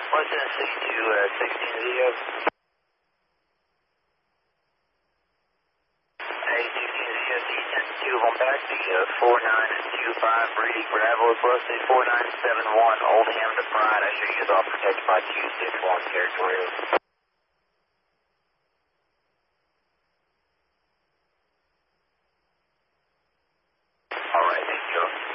What's in 62, 16 Zio? Hey, 16 Zio, descent 2 of them back to 4925 Brady Gravel, is posted 4971, Oldham to Pride. I show you guys all protected by 261 territorial. Alright, thank you.